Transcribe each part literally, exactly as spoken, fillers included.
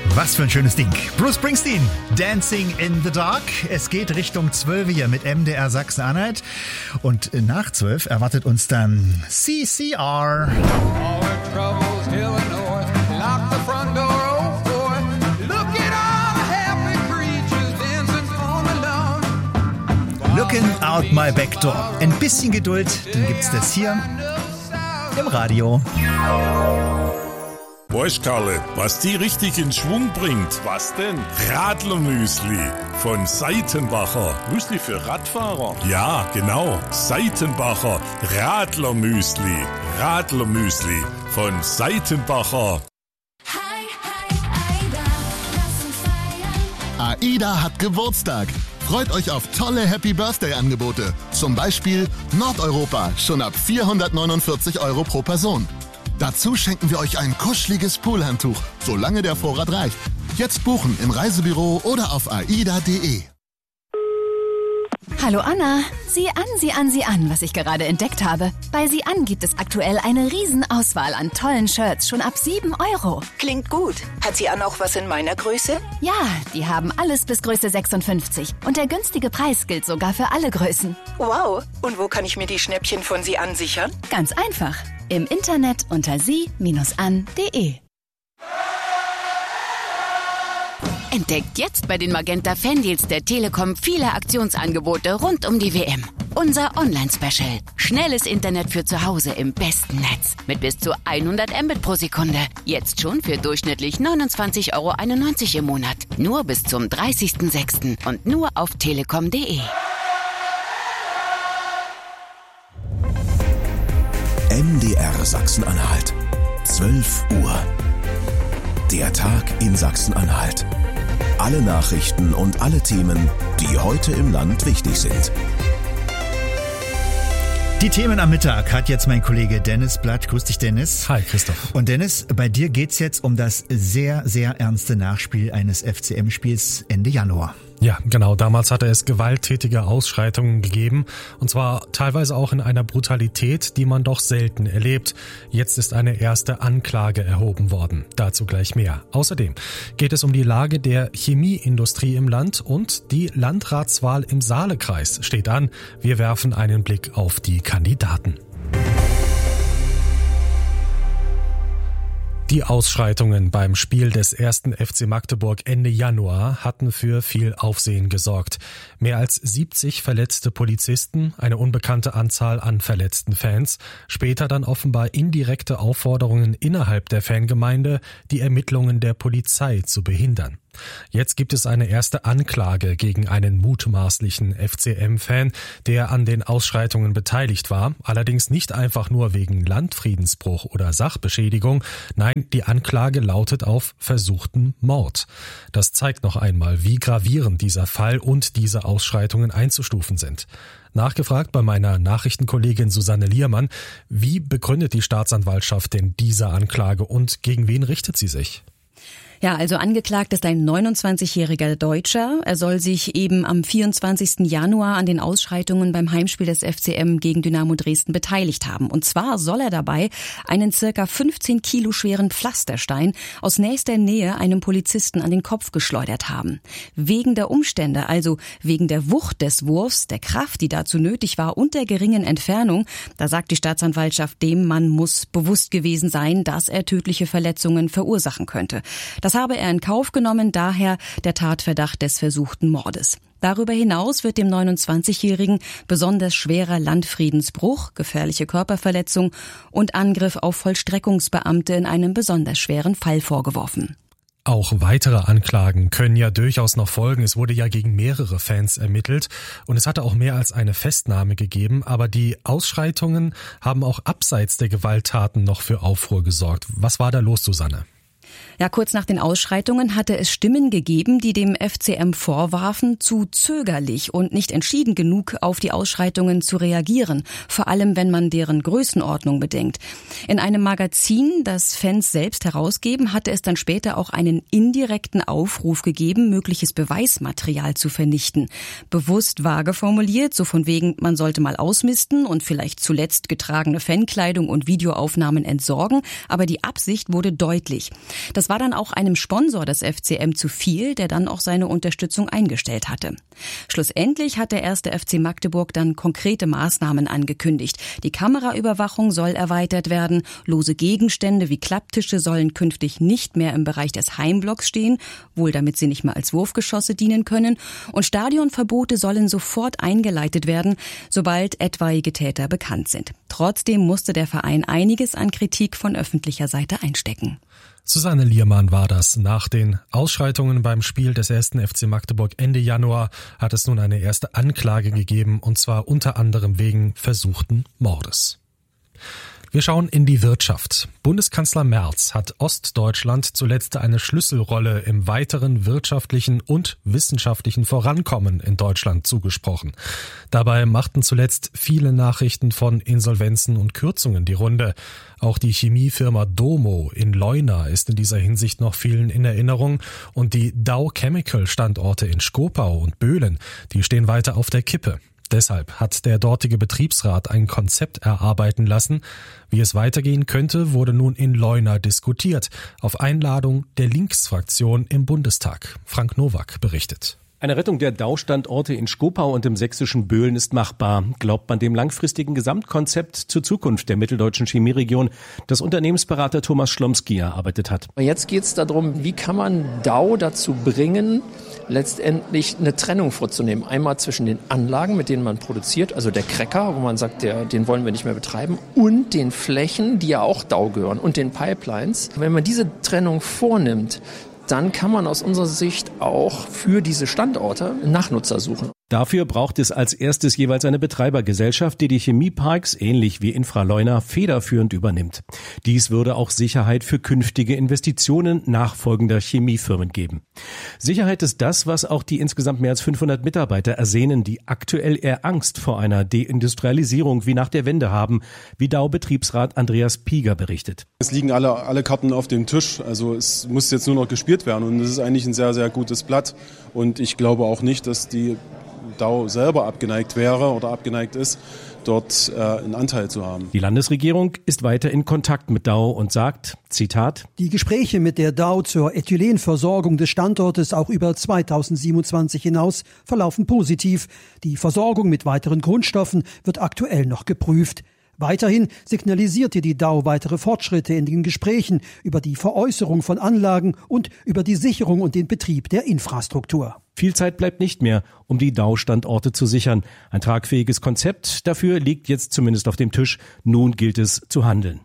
Was für ein schönes Ding. Bruce Springsteen, Dancing in the Dark. Es geht Richtung zwölf hier mit M D R Sachsen-Anhalt. Und nach zwölf erwartet uns dann C C R. Looking out my back door. Ein bisschen Geduld, dann gibt's das hier im Radio. Weißt Karle, was die richtig in Schwung bringt? Was denn? Radlermüsli von Seitenbacher. Müsli für Radfahrer? Ja, genau. Seitenbacher Radlermüsli. Radlermüsli von Seitenbacher. Hi, hi, Aida, lass uns feiern. AIDA hat Geburtstag. Freut euch auf tolle Happy Birthday Angebote. Zum Beispiel Nordeuropa, schon ab vierhundertneunundvierzig Euro pro Person. Dazu schenken wir euch ein kuscheliges Poolhandtuch, solange der Vorrat reicht. Jetzt buchen im Reisebüro oder auf aida punkt de. Hallo Anna, sieh an, sieh an, sieh an, was ich gerade entdeckt habe. Bei Sieh an gibt es aktuell eine Riesenauswahl an tollen Shirts, schon ab sieben Euro. Klingt gut. Hat Sieh an auch was in meiner Größe? Ja, die haben alles bis Größe sechsundfünfzig. Und der günstige Preis gilt sogar für alle Größen. Wow. Und wo kann ich mir die Schnäppchen von Sieh an sichern? Ganz einfach. Im Internet unter sie an punkt de. Entdeckt jetzt bei den Magenta Fandeals der Telekom viele Aktionsangebote rund um die W M. Unser Online-Special. Schnelles Internet für zu Hause im besten Netz. Mit bis zu hundert Mbit pro Sekunde. Jetzt schon für durchschnittlich neunundzwanzig Euro einundneunzig im Monat. Nur bis zum dreißigsten sechsten und nur auf telekom punkt de. M D R Sachsen-Anhalt. zwölf Uhr. Der Tag in Sachsen-Anhalt. Alle Nachrichten und alle Themen, die heute im Land wichtig sind. Die Themen am Mittag hat jetzt mein Kollege Dennis Blatt. Grüß dich, Dennis. Hi, Christoph. Und Dennis, bei dir geht's jetzt um das sehr, sehr ernste Nachspiel eines F C M-Spiels Ende Januar. Ja, genau. Damals hatte es gewalttätige Ausschreitungen gegeben. Und zwar teilweise auch in einer Brutalität, die man doch selten erlebt. Jetzt ist eine erste Anklage erhoben worden. Dazu gleich mehr. Außerdem geht es um die Lage der Chemieindustrie im Land und die Landratswahl im Saalekreis steht an. Wir werfen einen Blick auf die Kandidaten. Die Ausschreitungen beim Spiel des ersten F C Magdeburg Ende Januar hatten für viel Aufsehen gesorgt. Mehr als siebzig verletzte Polizisten, eine unbekannte Anzahl an verletzten Fans, später dann offenbar indirekte Aufforderungen innerhalb der Fangemeinde, die Ermittlungen der Polizei zu behindern. Jetzt gibt es eine erste Anklage gegen einen mutmaßlichen F C M-Fan, der an den Ausschreitungen beteiligt war, allerdings nicht einfach nur wegen Landfriedensbruch oder Sachbeschädigung. Nein, die Anklage lautet auf versuchten Mord. Das zeigt noch einmal, wie gravierend dieser Fall und diese Ausschreitungen einzustufen sind. Nachgefragt bei meiner Nachrichtenkollegin Susanne Liermann, wie begründet die Staatsanwaltschaft denn diese Anklage und gegen wen richtet sie sich? Ja, also angeklagt ist ein neunundzwanzigjähriger Deutscher. Er soll sich eben am vierundzwanzigsten Januar an den Ausschreitungen beim Heimspiel des F C M gegen Dynamo Dresden beteiligt haben. Und zwar soll er dabei einen circa fünfzehn Kilo schweren Pflasterstein aus nächster Nähe einem Polizisten an den Kopf geschleudert haben. Wegen der Umstände, also wegen der Wucht des Wurfs, der Kraft, die dazu nötig war und der geringen Entfernung, da sagt die Staatsanwaltschaft, dem Mann muss bewusst gewesen sein, dass er tödliche Verletzungen verursachen könnte. Das habe er in Kauf genommen, daher der Tatverdacht des versuchten Mordes. Darüber hinaus wird dem neunundzwanzigjährigen besonders schwerer Landfriedensbruch, gefährliche Körperverletzung und Angriff auf Vollstreckungsbeamte in einem besonders schweren Fall vorgeworfen. Auch weitere Anklagen können ja durchaus noch folgen. Es wurde ja gegen mehrere Fans ermittelt und es hatte auch mehr als eine Festnahme gegeben. Aber die Ausschreitungen haben auch abseits der Gewalttaten noch für Aufruhr gesorgt. Was war da los, Susanne? Ja, kurz nach den Ausschreitungen hatte es Stimmen gegeben, die dem F C M vorwarfen, zu zögerlich und nicht entschieden genug auf die Ausschreitungen zu reagieren, vor allem wenn man deren Größenordnung bedenkt. In einem Magazin, das Fans selbst herausgeben, hatte es dann später auch einen indirekten Aufruf gegeben, mögliches Beweismaterial zu vernichten. Bewusst vage formuliert, so von wegen, man sollte mal ausmisten und vielleicht zuletzt getragene Fankleidung und Videoaufnahmen entsorgen, aber die Absicht wurde deutlich. Das Das war dann auch einem Sponsor des F C M zu viel, der dann auch seine Unterstützung eingestellt hatte. Schlussendlich hat der erste F C Magdeburg dann konkrete Maßnahmen angekündigt. Die Kameraüberwachung soll erweitert werden, lose Gegenstände wie Klapptische sollen künftig nicht mehr im Bereich des Heimblocks stehen, wohl damit sie nicht mehr als Wurfgeschosse dienen können, und Stadionverbote sollen sofort eingeleitet werden, sobald etwaige Täter bekannt sind. Trotzdem musste der Verein einiges an Kritik von öffentlicher Seite einstecken. Susanne Liermann war das. Nach den Ausschreitungen beim Spiel des ersten F C Magdeburg Ende Januar hat es nun eine erste Anklage gegeben, und zwar unter anderem wegen versuchten Mordes. Wir schauen in die Wirtschaft. Bundeskanzler Merz hat Ostdeutschland zuletzt eine Schlüsselrolle im weiteren wirtschaftlichen und wissenschaftlichen Vorankommen in Deutschland zugesprochen. Dabei machten zuletzt viele Nachrichten von Insolvenzen und Kürzungen die Runde. Auch die Chemiefirma Domo in Leuna ist in dieser Hinsicht noch vielen in Erinnerung, und die Dow Chemical Standorte in Schkopau und Böhlen, die stehen weiter auf der Kippe. Deshalb hat der dortige Betriebsrat ein Konzept erarbeiten lassen. Wie es weitergehen könnte, wurde nun in Leuna diskutiert, auf Einladung der Linksfraktion im Bundestag. Frank Nowak berichtet. Eine Rettung der Dow-Standorte in Schkopau und im sächsischen Böhlen ist machbar, glaubt man dem langfristigen Gesamtkonzept zur Zukunft der mitteldeutschen Chemieregion, das Unternehmensberater Thomas Schlomsky erarbeitet hat. Jetzt geht es darum, wie kann man Dow dazu bringen, letztendlich eine Trennung vorzunehmen. Einmal zwischen den Anlagen, mit denen man produziert, also der Cracker, wo man sagt, der, den wollen wir nicht mehr betreiben, und den Flächen, die ja auch Dow gehören, und den Pipelines. Wenn man diese Trennung vornimmt, dann kann man aus unserer Sicht auch für diese Standorte Nachnutzer suchen. Dafür braucht es als erstes jeweils eine Betreibergesellschaft, die die Chemieparks, ähnlich wie Infraleuna, federführend übernimmt. Dies würde auch Sicherheit für künftige Investitionen nachfolgender Chemiefirmen geben. Sicherheit ist das, was auch die insgesamt mehr als fünfhundert Mitarbeiter ersehnen, die aktuell eher Angst vor einer Deindustrialisierung wie nach der Wende haben, wie Dow-Betriebsrat Andreas Pieger berichtet. Es liegen alle, alle Karten auf dem Tisch, also es muss jetzt nur noch gespielt werden, und es ist eigentlich ein sehr, sehr gutes Blatt, und ich glaube auch nicht, dass die Dow selber abgeneigt wäre oder abgeneigt ist, dort äh, einen Anteil zu haben. Die Landesregierung ist weiter in Kontakt mit Dow und sagt, Zitat: Die Gespräche mit der Dow zur Ethylenversorgung des Standortes auch über zweitausendsiebenundzwanzig hinaus verlaufen positiv. Die Versorgung mit weiteren Grundstoffen wird aktuell noch geprüft. Weiterhin signalisierte die Dow weitere Fortschritte in den Gesprächen über die Veräußerung von Anlagen und über die Sicherung und den Betrieb der Infrastruktur. Viel Zeit bleibt nicht mehr, um die Dow-Standorte zu sichern. Ein tragfähiges Konzept dafür liegt jetzt zumindest auf dem Tisch. Nun gilt es zu handeln.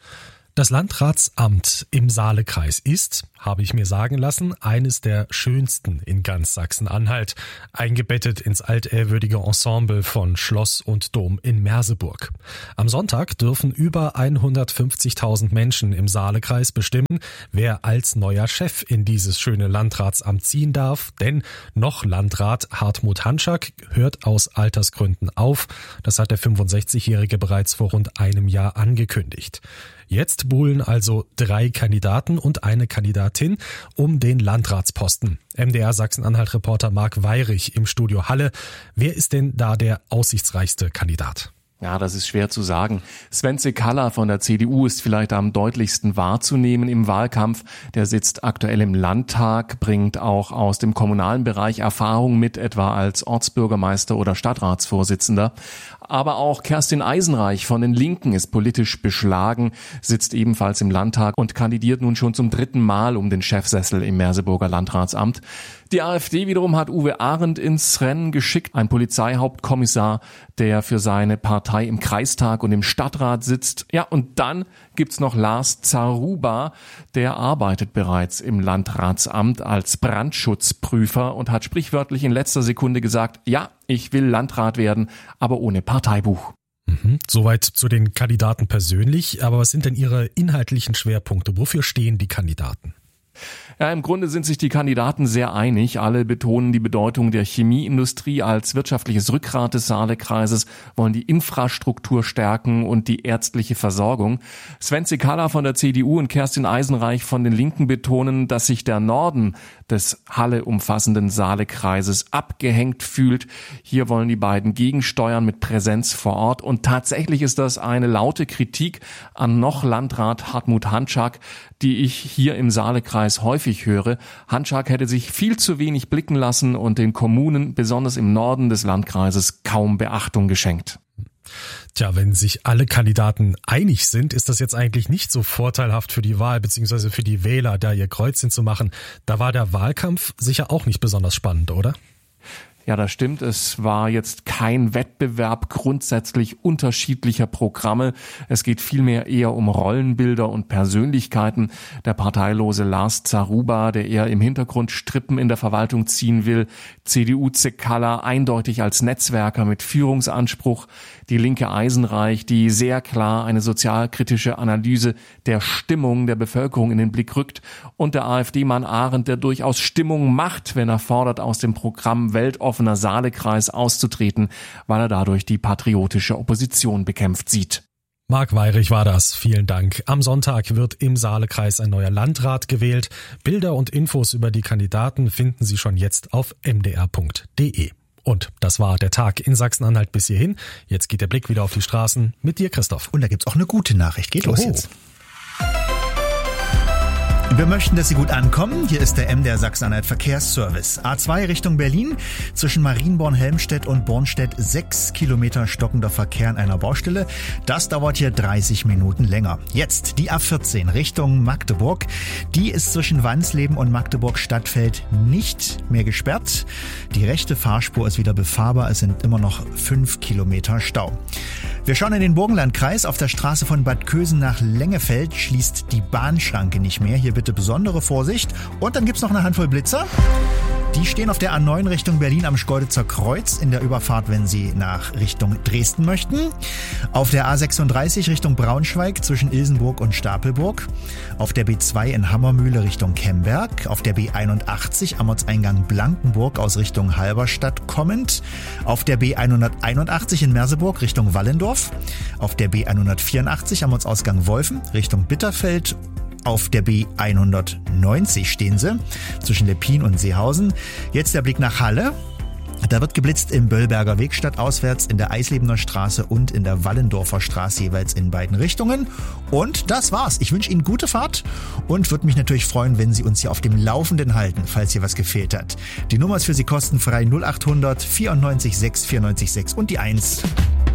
Das Landratsamt im Saalekreis ist, habe ich mir sagen lassen, eines der schönsten in ganz Sachsen-Anhalt, eingebettet ins altehrwürdige Ensemble von Schloss und Dom in Merseburg. Am Sonntag dürfen über hundertfünfzigtausend Menschen im Saalekreis bestimmen, wer als neuer Chef in dieses schöne Landratsamt ziehen darf, denn noch Landrat Hartmut Hanschak hört aus Altersgründen auf. Das hat der fünfundsechzigjährige bereits vor rund einem Jahr angekündigt. Jetzt buhlen also drei Kandidaten und eine Kandidatin um den Landratsposten. M D R Sachsen-Anhalt-Reporter Marc Weyrich im Studio Halle. Wer ist denn da der aussichtsreichste Kandidat? Ja, das ist schwer zu sagen. Svence Kalla von der C D U ist vielleicht am deutlichsten wahrzunehmen im Wahlkampf. Der sitzt aktuell im Landtag, bringt auch aus dem kommunalen Bereich Erfahrung mit, etwa als Ortsbürgermeister oder Stadtratsvorsitzender. Aber auch Kerstin Eisenreich von den Linken ist politisch beschlagen, sitzt ebenfalls im Landtag und kandidiert nun schon zum dritten Mal um den Chefsessel im Merseburger Landratsamt. Die AfD wiederum hat Uwe Arendt ins Rennen geschickt, ein Polizeihauptkommissar, der für seine Partei im Kreistag und im Stadtrat sitzt. Ja, und dann gibt's noch Lars Zaruba, der arbeitet bereits im Landratsamt als Brandschutzprüfer und hat sprichwörtlich in letzter Sekunde gesagt, ja, ich will Landrat werden, aber ohne Parteibuch. Mhm, soweit zu den Kandidaten persönlich. Aber was sind denn Ihre inhaltlichen Schwerpunkte? Wofür stehen die Kandidaten? Ja, im Grunde sind sich die Kandidaten sehr einig. Alle betonen die Bedeutung der Chemieindustrie als wirtschaftliches Rückgrat des Saalekreises, wollen die Infrastruktur stärken und die ärztliche Versorgung. Sven Cicala von der C D U und Kerstin Eisenreich von den Linken betonen, dass sich der Norden des Halle umfassenden Saalekreises abgehängt fühlt. Hier wollen die beiden gegensteuern mit Präsenz vor Ort. Und tatsächlich ist das eine laute Kritik an noch Landrat Hartmut Hanschak, die ich hier im Saalekreis häufig höre. Hanschak hätte sich viel zu wenig blicken lassen und den Kommunen, besonders im Norden des Landkreises, kaum Beachtung geschenkt. Tja, wenn sich alle Kandidaten einig sind, ist das jetzt eigentlich nicht so vorteilhaft für die Wahl bzw. für die Wähler, da ihr Kreuzchen zu machen. Da war der Wahlkampf sicher auch nicht besonders spannend, oder? Ja, das stimmt. Es war jetzt kein Wettbewerb grundsätzlich unterschiedlicher Programme. Es geht vielmehr eher um Rollenbilder und Persönlichkeiten. Der parteilose Lars Zaruba, der eher im Hintergrund Strippen in der Verwaltung ziehen will. C D U Cicala eindeutig als Netzwerker mit Führungsanspruch. Die Linke Eisenreich, die sehr klar eine sozialkritische Analyse der Stimmung der Bevölkerung in den Blick rückt. Und der AfD-Mann Arendt, der durchaus Stimmung macht, wenn er fordert, aus dem Programm weltoffener Saalekreis auszutreten, weil er dadurch die patriotische Opposition bekämpft sieht. Marc Weyrich war das. Vielen Dank. Am Sonntag wird im Saalekreis ein neuer Landrat gewählt. Bilder und Infos über die Kandidaten finden Sie schon jetzt auf m d r punkt d e. Und das war der Tag in Sachsen-Anhalt bis hierhin. Jetzt geht der Blick wieder auf die Straßen mit dir, Christoph. Und da gibt's auch eine gute Nachricht. Geht los jetzt. Wir möchten, dass Sie gut ankommen. Hier ist der M D R Sachsen-Anhalt Verkehrsservice. A zwei Richtung Berlin, zwischen Marienborn-Helmstedt und Bornstedt sechs Kilometer stockender Verkehr an einer Baustelle. Das dauert hier dreißig Minuten länger. Jetzt die A vierzehn Richtung Magdeburg. Die ist zwischen Wansleben und Magdeburg-Stadtfeld nicht mehr gesperrt. Die rechte Fahrspur ist wieder befahrbar. Es sind immer noch fünf Kilometer Stau. Wir schauen in den Burgenlandkreis. Auf der Straße von Bad Kösen nach Lengefeld schließt die Bahnschranke nicht mehr. Hier bitte besondere Vorsicht. Und dann gibt's noch eine Handvoll Blitzer. Die stehen auf der A neun Richtung Berlin am Schkeuditzer Kreuz in der Überfahrt, wenn Sie nach Richtung Dresden möchten. Auf der A sechsunddreißig Richtung Braunschweig zwischen Ilsenburg und Stapelburg. Auf der B zwei in Hammermühle Richtung Kemberg. Auf der B einundachtzig am Ortseingang Blankenburg aus Richtung Halberstadt kommend. Auf der B hunderteinundachtzig in Merseburg Richtung Wallendorf. Auf der B hundertvierundachtzig am Ortsausgang Wolfen Richtung Bitterfeld. Auf der B hundertneunzig stehen sie, zwischen Leppin und Seehausen. Jetzt der Blick nach Halle. Da wird geblitzt im Böllberger Weg stadtauswärts, in der Eislebener Straße und in der Wallendorfer Straße jeweils in beiden Richtungen. Und das war's. Ich wünsche Ihnen gute Fahrt und würde mich natürlich freuen, wenn Sie uns hier auf dem Laufenden halten, falls hier was gefehlt hat. Die Nummer ist für Sie kostenfrei null achthundert vierundneunzig sechs vierundneunzig sechs und die eins.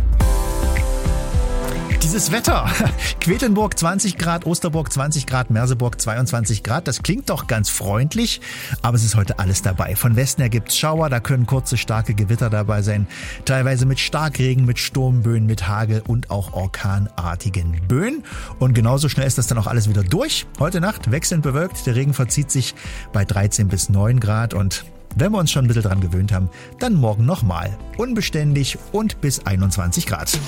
Dieses Wetter, Quedlinburg zwanzig Grad, Osterburg zwanzig Grad, Merseburg zweiundzwanzig Grad, das klingt doch ganz freundlich, aber es ist heute alles dabei. Von Westen her gibt's Schauer, da können kurze, starke Gewitter dabei sein, teilweise mit Starkregen, mit Sturmböen, mit Hagel und auch orkanartigen Böen. Und genauso schnell ist das dann auch alles wieder durch. Heute Nacht wechselnd bewölkt, der Regen verzieht sich bei dreizehn bis neun Grad und wenn wir uns schon ein bisschen dran gewöhnt haben, dann morgen nochmal unbeständig und bis einundzwanzig Grad.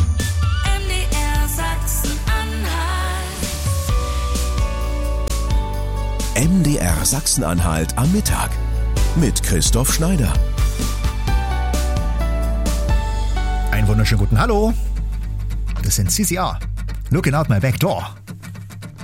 M D R Sachsen-Anhalt am Mittag mit Christoph Schneider. Einen wunderschönen guten Hallo. Das sind C C R. Looking out my back door.